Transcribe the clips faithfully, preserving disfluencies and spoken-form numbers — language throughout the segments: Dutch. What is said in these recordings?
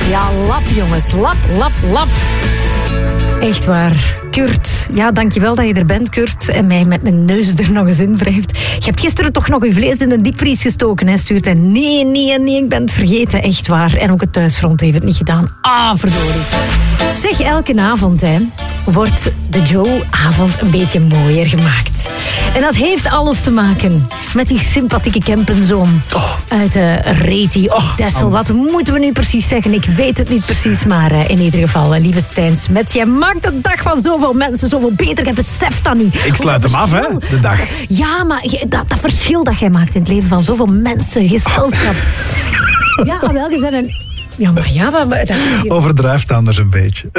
Ja, lap jongens, lap, lap, lap. Echt waar. Kurt, ja, dankjewel dat je er bent, Kurt. En mij met mijn neus er nog eens in wrijft. Je hebt gisteren toch nog je vlees in een diepvries gestoken, hè, stuurt hij. Nee, nee, nee, ik ben het vergeten, echt waar. En ook het thuisfront heeft het niet gedaan. Ah, verdorie. Zeg, elke avond, hè, wordt de Joe-avond een beetje mooier gemaakt. En dat heeft alles te maken met die sympathieke Kempenzoon oh. uit uh, Reti of Texel. Oh. Wat moeten we nu precies zeggen? Ik weet het niet precies, maar uh, in ieder geval, uh, lieve Stijn Smets, jij maakt de dag van zoveel mensen zoveel beter. Je beseft dat niet. Ik sluit hem af, hè, de dag. Ja, maar dat, dat verschil dat jij maakt in het leven van zoveel mensen, gezelschap. Ja, wel, je bent een... Ja, maar ja, maar... maar dat... Overdrijft anders een beetje.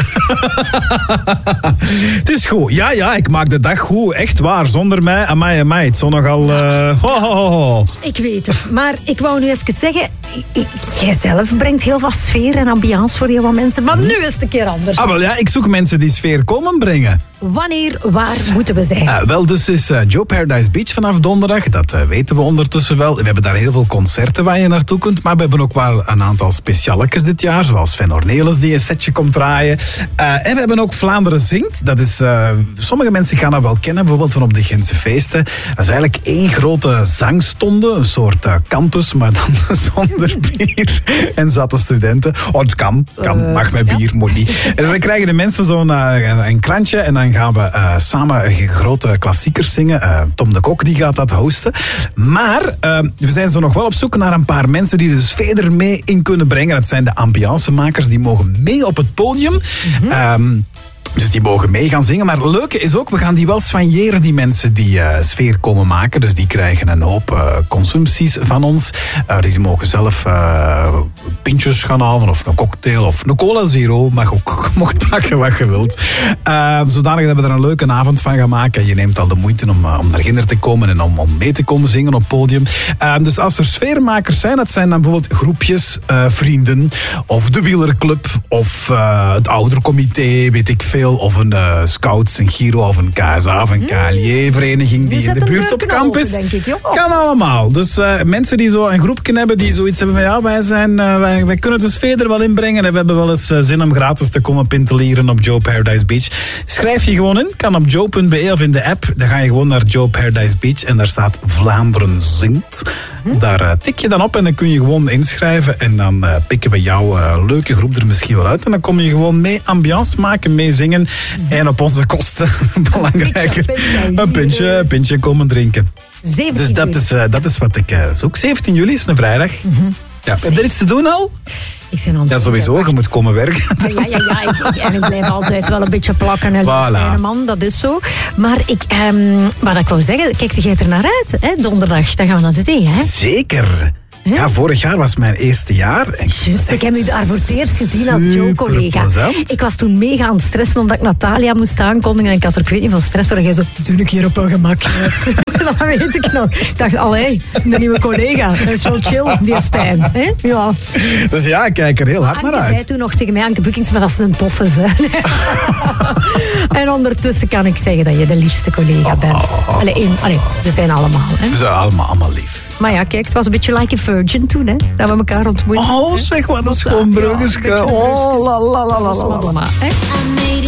Het is goed. Ja, ja, ik maak de dag goed. Echt waar. Zonder mij, amai, amai. Het is zo nogal... Uh... Ho, ho, ho, ho. Ik weet het. Maar ik wou nu even zeggen... Jij zelf brengt heel wat sfeer en ambiance voor heel wat mensen. Maar nu is het een keer anders. Ah, wel ja, ik zoek mensen die sfeer komen brengen. Wanneer, waar moeten we zijn? Uh, wel, dus is uh, Joe Paradise Beach vanaf donderdag. Dat uh, weten we ondertussen wel. We hebben daar heel veel concerten waar je naartoe kunt. Maar we hebben ook wel een aantal specialetjes dit jaar. Zoals Sven Ornelis die een setje komt draaien. Uh, en we hebben ook Vlaanderen Zingt. Dat is, uh, sommige mensen gaan dat wel kennen. Bijvoorbeeld van op de Gentse feesten. Dat is eigenlijk één grote zangstonde. Een soort uh, kantus, maar dan zonder bier. En zatte studenten. Oh, het kan. kan uh, mag met bier, ja. Moet niet. En dan krijgen de mensen zo'n uh, een krantje. En dan gaan we uh, samen grote klassiekers zingen. Uh, Tom de Kok die gaat dat hosten. Maar uh, we zijn zo nog wel op zoek naar een paar mensen die de sfeer er mee in kunnen brengen. Dat zijn de ambiancemakers. Die mogen mee op het podium. Mm-hmm. Um, Dus die mogen mee gaan zingen. Maar het leuke is ook, we gaan die wel soigneren, die mensen die uh, sfeer komen maken. Dus die krijgen een hoop uh, consumpties van ons. Uh, die mogen zelf uh, pintjes gaan halen, of een cocktail, of een cola zero. Mag ook, mocht pakken wat je wilt. Uh, zodanig dat we er een leuke avond van gaan maken. Je neemt al de moeite om, uh, om naar ginder te komen en om, om mee te komen zingen op het podium. Uh, dus als er sfeermakers zijn, dat zijn dan bijvoorbeeld groepjes, uh, vrienden, of de wielerclub, of uh, het oudercomité, weet ik veel. Of een uh, Scouts, een Giro of een K S A of een K L J-vereniging die in de buurt op kamp is. Kan allemaal. Dus uh, mensen die zo een groepje hebben die zoiets hebben van ja, wij, zijn, uh, wij, wij kunnen de sfeer er wel inbrengen en we hebben wel eens uh, zin om gratis te komen pintelieren op Joe Paradise Beach. Schrijf je gewoon in. Kan op joe punt b e of in de app. Dan ga je gewoon naar Joe Paradise Beach en daar staat Vlaanderen Zingt. Hm? Daar uh, tik je dan op en dan kun je gewoon inschrijven en dan uh, pikken we jouw uh, leuke groep er misschien wel uit en dan kom je gewoon mee ambiance maken, mee zingen. En op onze kosten, belangrijker, een pintje, een pintje komen drinken. Dus dat is, uh, dat is wat ik uh, zoek. zeventien juli is een vrijdag. Mm-hmm. Ja. Heb je er iets te doen al? Ik ben ja, sowieso. Je moet komen werken. Ja, ja, ja. Ik, ik, en ik blijf altijd wel een beetje plakken en voilà. Man, dat is zo. Maar ik, um, maar dat ik wou zeggen, kijk jij er naar uit, hè? Donderdag, dan gaan we naar de thee, hè? Zeker. Huh? Ja, vorig jaar was mijn eerste jaar. Juist, ik heb u daar voor het eerst gezien als Joe-collega. Plezant. Ik was toen mega aan het stressen omdat ik Natalia moest aankondigen. En ik had er, ik weet niet, van stress. Waar jij zo, doe een keer op een gemak. Dat weet ik nog. Ik dacht, allee, mijn nieuwe collega. Dat is wel chill, die Stijn. Hè? Ja. Dus ja, ik kijk er heel hard Anke naar uit. zei toen nog tegen mij, Anke Bukkings, maar dat is een toffe. En ondertussen kan ik zeggen dat je de liefste collega bent. Oh, oh, oh. Allee, een, allee, we zijn allemaal. Hè? We zijn allemaal, allemaal lief. Maar ja, kijk, het was een beetje like a virgin toen, hè. Dat we elkaar ontmoeten. Oh, zeg, wat een schoon bruggetje. Oh, la la la la la. Hè?